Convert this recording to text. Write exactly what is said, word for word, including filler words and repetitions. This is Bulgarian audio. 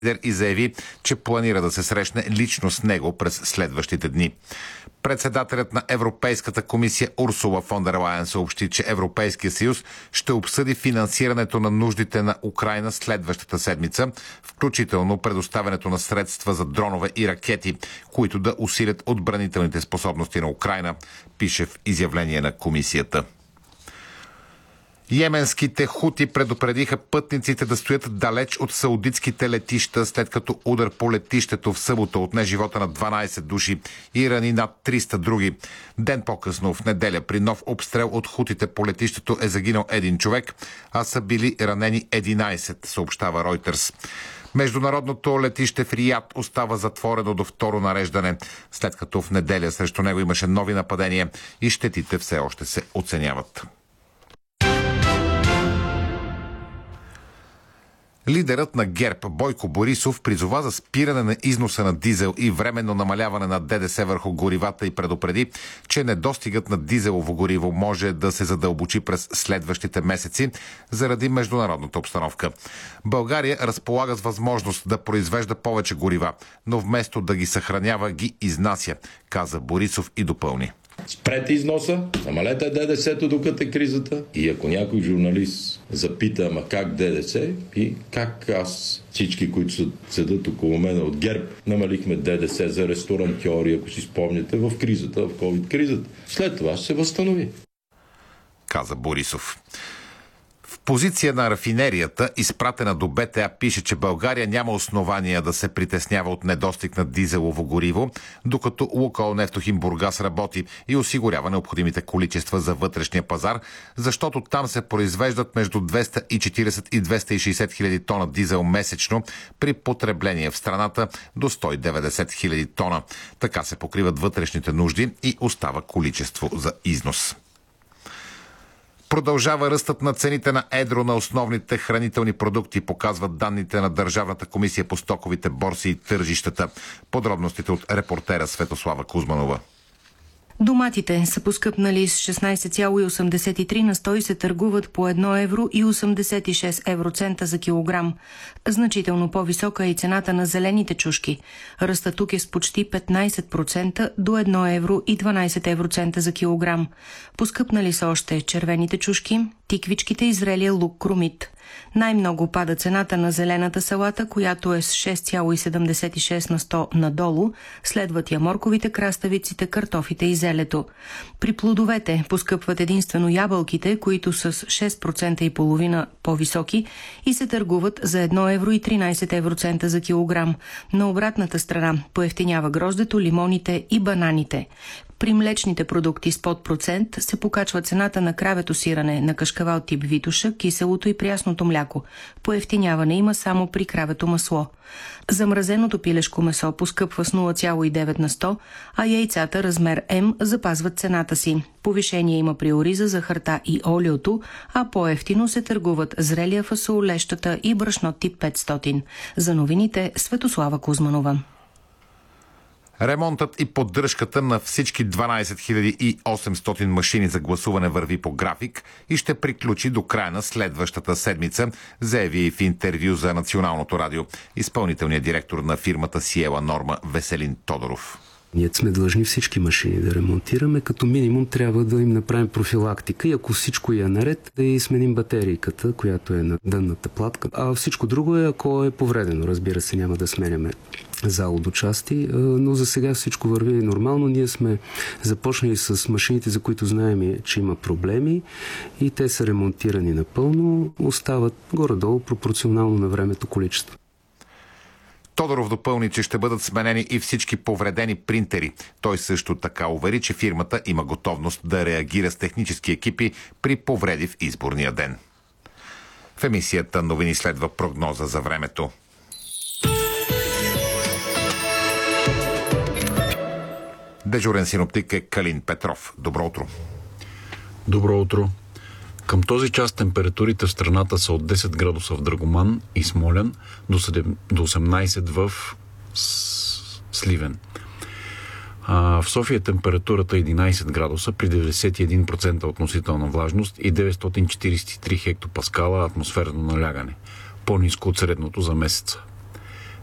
и заяви, че планира да се срещне лично с него през следващите дни. Председателят на Европейската комисия Урсула фон дер Лайен съобщи, че Европейския съюз ще обсъди финансирането на нуждите на Украйна следващата седмица, включително предоставянето на средства за дронове и ракети, които да усилят отбранителните способности на Украйна, пише в изявление на комисията. Йеменските хути предупредиха пътниците да стоят далеч от саудитските летища, след като удар по летището в събота отне живота на дванайсет души и рани над триста други. Ден по-късно в неделя при нов обстрел от хутите по летището е загинал един човек, а са били ранени единайсет, съобщава Ройтерс. Международното летище в Риад остава затворено до второ нареждане, след като в неделя срещу него имаше нови нападения и щетите все още се оценяват. Лидерът на ГЕРБ Бойко Борисов призова за спиране на износа на дизел и временно намаляване на ДДС върху горивата и предупреди, че недостигът на дизелово гориво може да се задълбочи през следващите месеци заради международната обстановка. България разполага с възможност да произвежда повече горива, но вместо да ги съхранява, ги изнася, каза Борисов и допълни. Спрете износа, намалете ДДС-то докато е кризата и ако някой журналист запита, ама как ДДС и как аз, всички, които седат около мен от ГЕРБ, намалихме ДДС за ресторантьори, ако си спомняте, в кризата, в COVID-кризата. След това ще се възстанови, каза Борисов. В позиция на рафинерията, изпратена до БТА, пише, че България няма основания да се притеснява от недостиг на дизелово гориво, докато Лукойл Нефтохим Бургас работи и осигурява необходимите количества за вътрешния пазар, защото там се произвеждат между двеста и четирийсет и двеста и шейсет хиляди тона дизел месечно при потребление в страната до сто и деветдесет хиляди тона. Така се покриват вътрешните нужди и остава количество за износ. Продължава ръстът на цените на едро на основните хранителни продукти, показват данните на Държавната комисия по стоковите борси и тържищата. Подробностите от репортера Светослава Кузманова. Доматите са поскъпнали с шестнайсет цяло и осемдесет и три на сто и се търгуват по едно евро и осемдесет и шест евроцента за килограм. Значително по-висока е и цената на зелените чушки. Ръстът тук е с почти петнайсет процента до едно евро и дванайсет евроцента за килограм. Поскъпнали са още червените чушки, тиквичките и зрелия лук кромит. Най-много пада цената на зелената салата, която е с шест цяло и седемдесет и шест на сто надолу, следват я морковите, краставиците, картофите и зелето. При плодовете поскъпват единствено ябълките, които са с шест процента и половина по-високи и се търгуват за едно евро и тринайсет евроцента за килограм. На обратната страна поевтинява гроздето, лимоните и бананите. При млечните продукти с под процент се покачва цената на кравето сирене, на кашкавал тип Витуша, киселото и прясното мляко. Поевтиняване има само при кравето масло. Замразеното пилешко месо поскъпва с нула цяло и девет на сто, а яйцата размер М запазват цената си. Повишение има при ориза, захарта и олиото, а по-евтино се търгуват зрелия фасул, лещата и брашно тип петстотин. За новините Светослава Кузманова. Ремонтът и поддръжката на всички дванайсет хиляди и осемстотин машини за гласуване върви по график и ще приключи до края на следващата седмица, заяви в интервю за Националното радио изпълнителният директор на фирмата Сиела Норма Веселин Тодоров. Ние сме длъжни всички машини да ремонтираме. Като минимум трябва да им направим профилактика и ако всичко е наред, да и сменим батерийката, която е на дънната платка. А всичко друго е, ако е повредено. Разбира се, няма да сменяме зало до части, но за сега всичко върви нормално. Ние сме започнали с машините, за които знаем, че има проблеми и те са ремонтирани напълно. Остават горе-долу пропорционално на времето количество. Тодоров допълни, че ще бъдат сменени и всички повредени принтери. Той също така увери, че фирмата има готовност да реагира с технически екипи при повреди в изборния ден. В емисията новини следва прогноза за времето. Дежурен синоптик е Калин Петров. Добро утро. Добро утро. Към този час температурите в страната са от десет градуса в Драгоман и Смолян до осемнайсет в Сливен. А в София температурата е единайсет градуса при деветдесет и един процента относителна влажност и деветстотин четирийсет и три хектопаскала атмосферно налягане, по-ниско от средното за месеца.